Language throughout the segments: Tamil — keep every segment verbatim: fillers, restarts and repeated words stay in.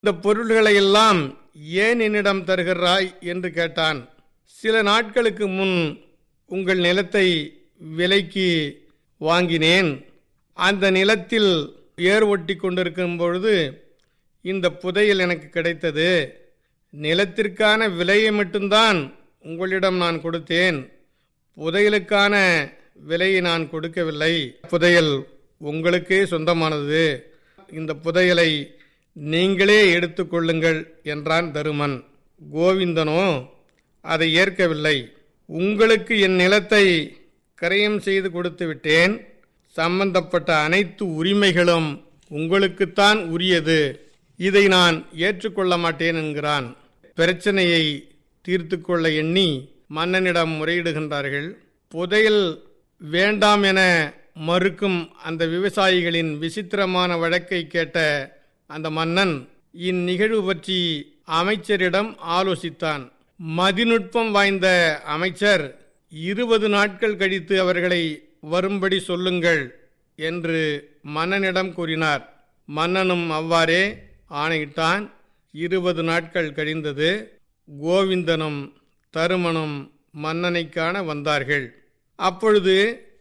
இந்த பொருள்களை எல்லாம் ஏன் என்னிடம் தருகிறாய் என்று கேட்டான். சில நாட்களுக்கு முன் உங்கள் நிலத்தை விலைக்கு வாங்கினேன். அந்த நிலத்தில் ஏர் ஒட்டி கொண்டிருக்கும் பொழுது இந்த புதையல் எனக்கு கிடைத்தது. நிலத்திற்கான விலையை மட்டும்தான் உங்களிடம் நான் கொடுத்தேன். புதையலுக்கான விலையை நான் கொடுக்கவில்லை. புதையல் உங்களுக்கே சொந்தமானது. இந்த புதையலை நீங்களே எடுத்துக்கொள்ளுங்கள் என்றான் தருமன். கோவிந்தனோ அதை ஏற்கவில்லை. உங்களுக்கு என் நிலத்தை கரையம் செய்து கொடுத்து விட்டேன். சம்பந்தப்பட்ட அனைத்து உரிமைகளும் உங்களுக்குத்தான் உரியது. இதை நான் ஏற்றுக்கொள்ள மாட்டேன் என்கிறான். பிரச்சனையை தீர்த்து கொள்ள எண்ணி மன்னனிடம் முறையிடுகின்றார்கள். புதையல் வேண்டாம் என மறுக்கும் அந்த விவசாயிகளின் விசித்திரமான வழக்கை கேட்ட அந்த மன்னன் இந்நிகழ்வு பற்றி அமைச்சரிடம் ஆலோசித்தான். மதிநுட்பம் வாய்ந்த அமைச்சர் இருபது நாட்கள் கழித்து அவர்களை வரும்படி சொல்லுங்கள் என்று மன்னனிடம் கூறினார். மன்னனும் அவ்வாறே ஆணையிட்டான். இருபது நாட்கள் கழிந்தது. கோவிந்தனும் தருமனும் மன்னனை காண வந்தார்கள். அப்பொழுது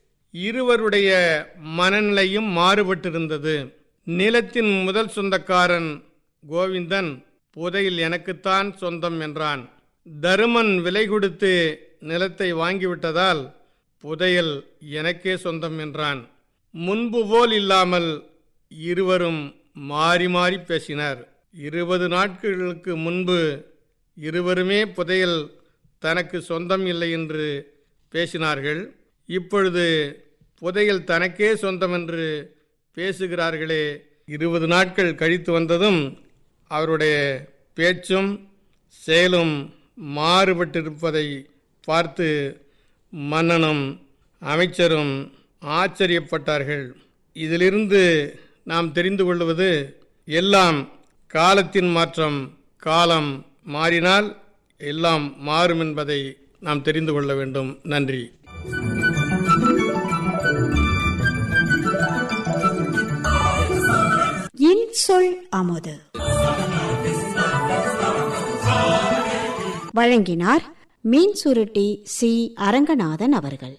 இருவருடைய மனநிலையும் மாறுபட்டிருந்தது. நிலத்தின் முதல் சொந்தக்காரன் கோவிந்தன் புதையல் எனக்குத்தான் சொந்தம் என்றான். தருமன் விலை கொடுத்து நிலத்தை வாங்கிவிட்டதால் புதையல் எனக்கே சொந்தம் என்றான். முன்பு போல் இல்லாமல் இருவரும் மாறி மாறி பேசினர். இருபது நாட்களுக்கு முன்பு இருவருமே புதையல் தனக்கு சொந்தம் இல்லை என்று பேசினார்கள். இப்பொழுது புதையல் தனக்கே சொந்தம் என்று பேசுகிறார்களே. இருபது நாட்கள் கழித்து வந்ததும் அவருடைய பேச்சும் செயலும் மாறுபட்டிருப்பதை பார்த்து மன்னனும் அமைச்சரும் ஆச்சரியப்பட்டார்கள். இதிலிருந்து நாம் தெரிந்து கொள்வது எல்லாம் காலத்தின் மாற்றம். காலம் மாறினால் எல்லாம் மாறும் என்பதை நாம் தெரிந்து கொள்ள வேண்டும். நன்றி. இன்சொல் அமுது வழங்கினார் மீன் சுருட்டி சி அரங்கநாதன் அவர்கள்.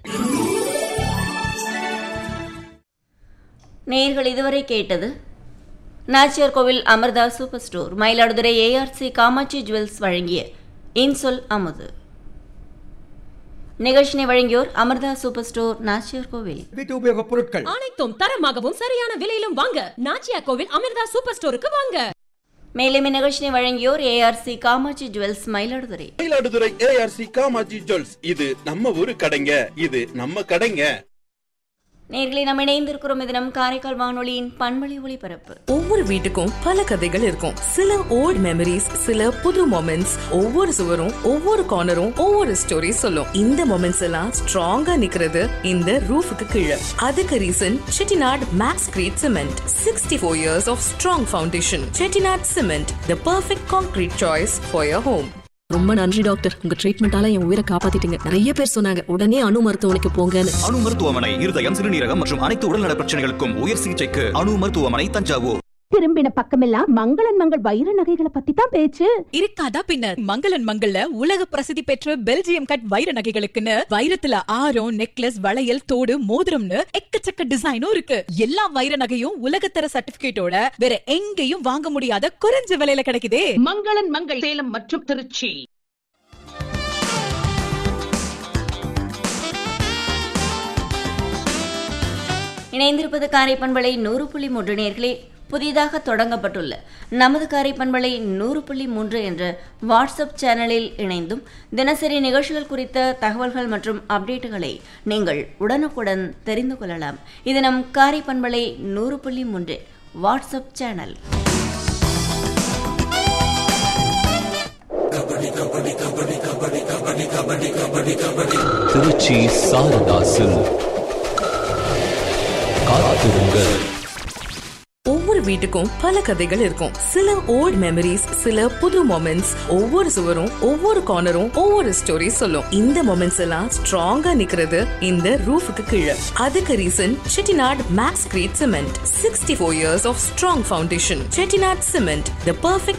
நேயர்கள் இதுவரை கேட்டது நாச்சியார் கோவில் Amrita super store Mayiladuthurai ARC Kamakshi jewels வழங்கிய இன்சொல் அமுது. நிகழ்ச்சியை வழங்கியோர் அமிர்தா சூப்பர் ஸ்டோர் நாச்சியார் கோவில். வீட்டு உபயோக பொருட்கள் அனைத்தும் தரமாகவும் சரியான விலையிலும் வாங்க நாச்சியார் கோவில் அமிர்தா சூப்பர் ஸ்டோருக்கு வாங்க. மேலும் இந்நிகழ்ச்சியை வழங்கியோர் ARC Kamakshi jewels Mayiladuthurai. Mayiladuthurai ARC Kamakshi jewels, இது நம்ம ஊரு கடைங்க, இது நம்ம கடைங்க. நேர்களை நாம் இணைந்திருக்கிறோம். இது நம் காரைக்கால் வானொலியின் பண்பலை ஒளிபரப்பு. ஒவ்வொரு வீட்டுக்கும் பல கதைகள் இருக்கும். சில ஓல்ட் மெமரிஸ், சில புது மொமெண்ட்ஸ். ஒவ்வொரு சுவரும் ஒவ்வொரு கார்னரும் ஒவ்வொரு ஸ்டோரி சொல்லும். இந்த மொமெண்ட்ஸ் எல்லாம் ஸ்ட்ராங்கா நிக்கிறது இந்த ரூஃபுக்கு கீழே. அதுக்கு reason Chettinad maths great cement. Sixty four years of strong foundation. Chettinad cement, the perfect concrete choice for your home. ரொம்ப நன்றி டாக்டர், உங்க ட்ரீட்மெண்டால என் உயிரை காப்பாத்திட்டீங்க. நிறைய பேர் சொன்னாங்க உடனே அணு மருத்துவமனைக்கு போங்கன்னு. அணு மருத்துவமனை இருதயம், சிறுநீரகம் மற்றும் அனைத்து உடல்நல பிரச்சனைகளுக்கும் உயர் சிகிச்சைக்கு அணு மருத்துவமனை தஞ்சாவூர். திரும்பின பக்கமெல்லாம் மங்களன் மங்கள் வைர நகைகளை பத்தி தான் பேச்சு. இருக்காதா பின்னர். மங்களன் மங்கள்ல உலக பிரசித்தி பெற்ற பெல்ஜியம் கட் வைர நகைகளுக்குன்னு வைரத்துல ஆரம், நெக்லஸ், வளையல், தோடு, மோதிரம்னு எக்கச்சக்க டிசைனும் இருக்கு. எல்லா வைர நகையும் உலகத்தர சர்டிபிகேட்டோட வேற எங்கேயும் வாங்க முடியாத குறைஞ்ச விலையில கிடைக்குதே. மங்களன் மங்கள் சேலம் மற்றும் திருச்சி. இணைந்திருப்பது காரை பண்பலை நூறு புள்ளி மூன்று. நேர்களே, புதிதாக தொடங்கப்பட்டுள்ள நமது காரை பண்பலை நூறு புள்ளி மூன்று என்ற வாட்ஸ்அப் சேனலில் இணைந்தும் தினசரி நிகழ்ச்சிகள் குறித்த தகவல்கள் மற்றும் அப்டேட்டுகளை நீங்கள் உடனுக்குடன் தெரிந்து கொள்ளலாம். இது நம் காரை பண்பலை நூறு புள்ளி மூன்று வாட்ஸ்அப் சேனல். திருச்சி சாரதாசில் காத்திருங்கள். ஒவ்வொரு ஒவ்வொரு வீட்டுக்கும் பல கதைகள் இருக்கும். சில ஓல்ட் மெமரிஸ், சில புது மொமெண்ட்ஸ். ஒவ்வொரு சுவரும் ஒவ்வொரு கார்னரும் ஒவ்வொரு ஸ்டோரி சொல்லும். இந்த மொமெண்ட்ஸ் எல்லாம் ஸ்ட்ராங்கா நிக்கிறது இந்த ரூஃபுக்கு கீழே. அதுக்கு reason Chettinad maths great cement. Sixty four years of strong foundation. Chettinad cement, the perfect